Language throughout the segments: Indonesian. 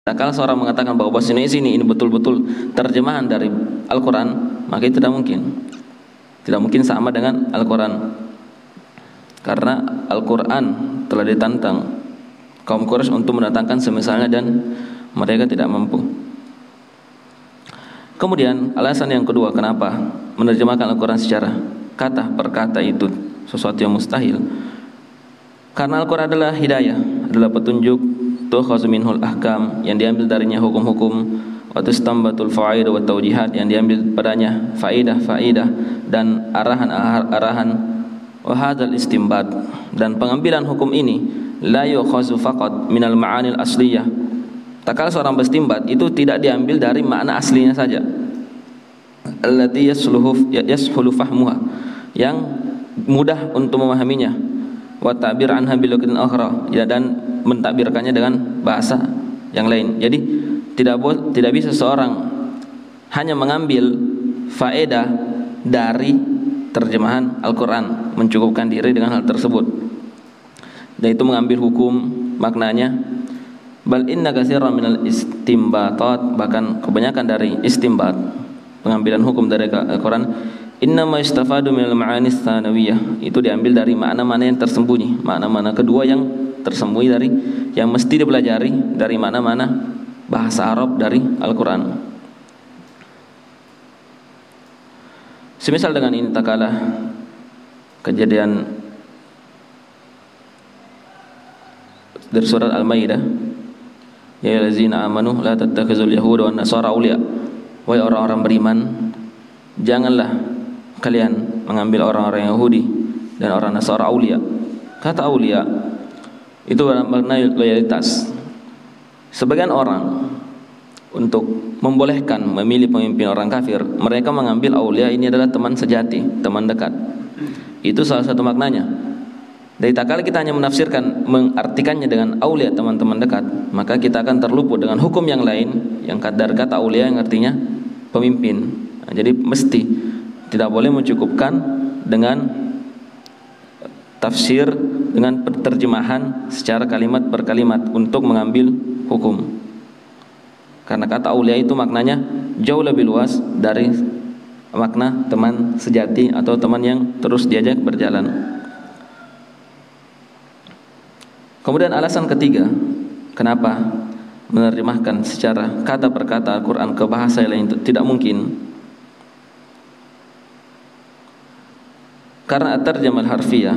Nah, kalau seorang mengatakan bahwa bahasa Indonesia ini betul-betul terjemahan dari Al-Quran, maka itu tidak mungkin. Tidak mungkin sama dengan Al-Quran, karena Al-Quran telah ditantang kaum Quraisy untuk mendatangkan semisalnya dan mereka tidak mampu. Kemudian alasan yang kedua kenapa menerjemahkan Al-Quran secara kata per kata itu sesuatu yang mustahil, karena Al-Quran adalah hidayah, adalah petunjuk, tu'khazu minhul ahkam, yang diambil darinya hukum-hukum, wa tustanbatul fawaid wa tawjihat, yang diambil padanya faidah-faidah dan arahan-arahan, wa hadzal istinbat, dan pengambilan hukum ini la yu'khazu faqat minal ma'anil asliyah. Tak kala seorang beristimbat itu tidak diambil dari makna aslinya saja, allati yashulu fahmuha, yang mudah untuk memahaminya, wa ta'bir anha bil lugatin ukhra, ya, dan mentakbirkannya dengan bahasa yang lain. Jadi tidak bisa seorang hanya mengambil faedah dari terjemahan Al-Quran, mencukupkan diri dengan hal tersebut, dan itu mengambil hukum maknanya. Bal inna katsiran minal istimbatat, bahkan kebanyakan dari istimbat, pengambilan hukum dari Al-Quran, innama istafadu minal ma'anis tsanawiyah, itu diambil dari makna-makna yang tersembunyi, makna-makna kedua yang tersembunyi dari yang mesti dipelajari dari makna-makna bahasa Arab dari Al-Quran. Semisal dengan ini tak kalah kejadian dari surat Al-Maidah, ya ayyuhallazina amanu la tattakhizul yahuda wan nasara awliya, wahai orang-orang beriman, janganlah kalian mengambil orang-orang Yahudi dan orang Nasara aulia. Kata aulia itu bermakna loyalitas. Sebagian orang untuk membolehkan memilih pemimpin orang kafir, mereka mengambil aulia ini adalah teman sejati, teman dekat. Itu salah satu maknanya. Dari tak kala kita hanya menafsirkan, mengartikannya dengan aulia, teman-teman dekat, maka kita akan terluput dengan hukum yang lain yang dari kata aulia yang artinya pemimpin. Nah, jadi mesti tidak boleh mencukupkan dengan tafsir, dengan terjemahan secara kalimat per kalimat untuk mengambil hukum, karena kata aulia itu maknanya jauh lebih luas dari makna teman sejati atau teman yang terus diajak berjalan. Kemudian alasan ketiga kenapa menerjemahkan secara kata per kata Al-Quran ke bahasa lain itu tidak mungkin, karena at-tarjamah al-harfiyah,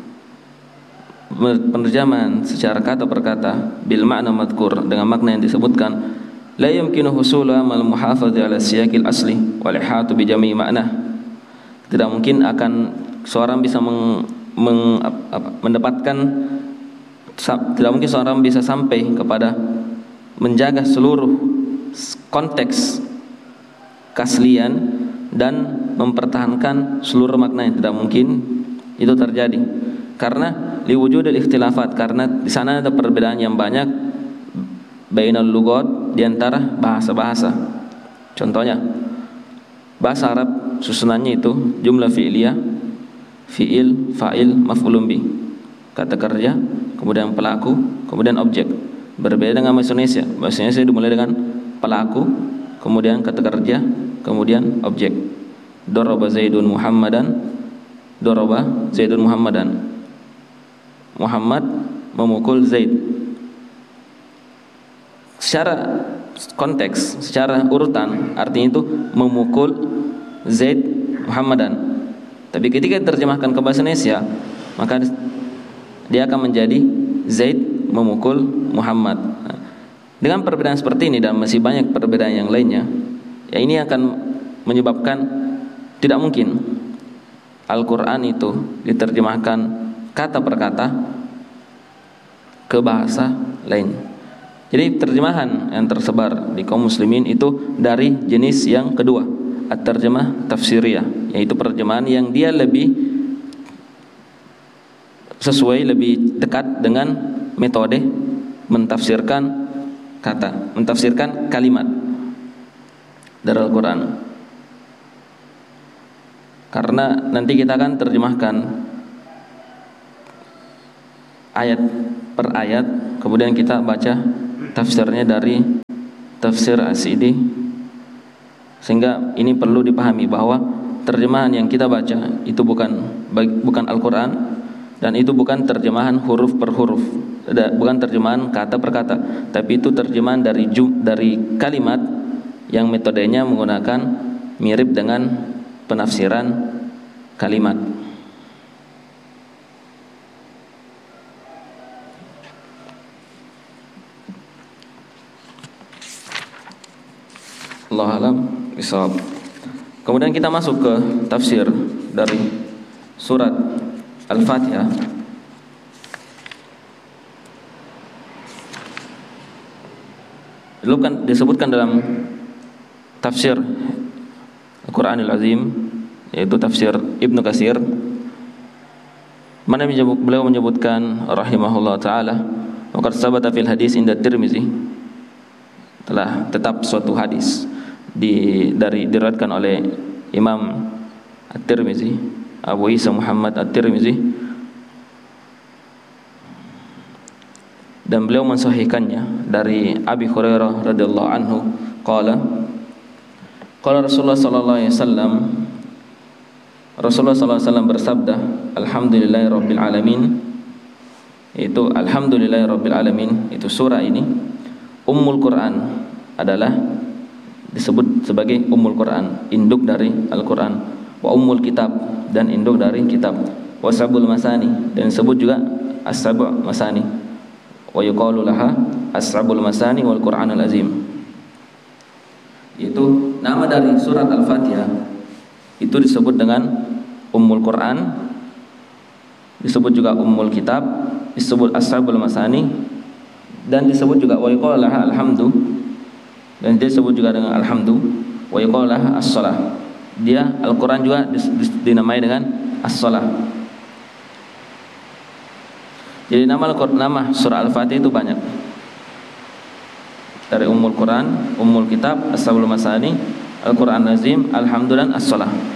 penerjemahan secara kata per kata bil makna madhkur, dengan makna yang disebutkan, la yumkinu husula mal muhafadhi ala siyaqil asli wal ihatu bi jami' makna. Tidak mungkin akan seorang bisa mendapatkan, tidak mungkin seorang bisa sampai kepada menjaga seluruh konteks keaslian dan mempertahankan seluruh makna, yang tidak mungkin itu terjadi, karena liwujudil ikhtilafat, karena di sana ada perbedaan yang banyak bainal lugat, di antara bahasa-bahasa. Contohnya bahasa Arab susunannya itu jumlah fi'liyah, fi'il, fa'il, maf'ulun bih, kata kerja, kemudian pelaku, kemudian objek. Berbeda dengan bahasa Indonesia. Bahasa Indonesia dimulai dengan pelaku, kemudian kata kerja, kemudian objek. Daraba Zaidun Muhammadan, daraba Zaidun Muhammadan, Muhammad memukul Zaid. Secara konteks, secara urutan, artinya itu memukul Zaid Muhammadan. Tapi ketika diterjemahkan ke bahasa Indonesia, maka dia akan menjadi Zaid memukul Muhammad. Dengan perbedaan seperti ini dan masih banyak perbedaan yang lainnya, ya ini akan menyebabkan tidak mungkin Al-Quran itu diterjemahkan kata per kata ke bahasa lain. Jadi terjemahan yang tersebar di kaum muslimin itu dari jenis yang kedua, at-tarjamah tafsiriyah, yaitu terjemahan yang dia lebih sesuai, lebih dekat dengan metode mentafsirkan kata, mentafsirkan kalimat dari Al-Quran. Karena nanti kita akan terjemahkan ayat per ayat, kemudian kita baca tafsirnya dari tafsir As-Sa'di, sehingga ini perlu dipahami bahwa terjemahan yang kita baca itu bukan Al-Quran, dan itu bukan terjemahan huruf per huruf, bukan terjemahan kata per kata, tapi itu terjemahan dari kalimat yang metodenya menggunakan mirip dengan penafsiran kalimat. Allahu a'lam bishawab. Kemudian kita masuk ke tafsir dari surat Al-Fatihah. Disebutkan dalam tafsir Al-Quranil Azim, yaitu tafsir Ibnu Katsir, mana beliau menyebutkan rahimahullah ta'ala, waqad sabata fil hadis inda Tirmizi, telah tetap suatu hadis diriwayatkan oleh Imam At-Tirmizi, Abu Isa Muhammad At-Tirmizi, dan beliau mensahihkannya dari Abi Hurairah radhiyallahu anhu qala Rasulullah sallallahu alaihi wasallam, Rasulullah sallallahu alaihi wasallam bersabda, alhamdulillahirabbil alamin, itu alhamdulillahirabbil alamin, itu surah ini Ummul Quran, adalah disebut sebagai Ummul Quran, induk dari Al-Quran, wa Ummul Kitab, dan induk dari kitab, wa Sabul Masani, dan disebut juga As-Sabu' Masani, wa yuqalu laha As-Sabul Masani wal Qur'anul Azim. Itu nama dari surat Al-Fatihah, itu disebut dengan Ummul Quran, disebut juga Ummul Kitab, disebut As-Sabul Masani, dan disebut juga wa yuqalu laha Alhamdu, dan dia disebut juga dengan Alhamdu, wa yuqalu laha As-Shalah. Dia Al-Quran juga dinamai dengan As-Shalah. Jadi nama surah Al-Fatihah itu banyak, dari Ummul Quran, Ummul Kitab, As-Sabul Masani, Al-Quran Azim, Alhamdu, dan As-Shalah.